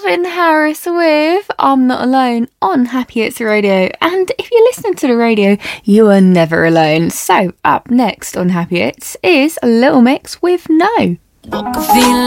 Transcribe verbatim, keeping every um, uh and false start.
Calvin Harris with I'm Not Alone on Happy Hits Radio. And if you listen to the radio, you are never alone. So up next on Happy Hits is Little Mix with No. Feel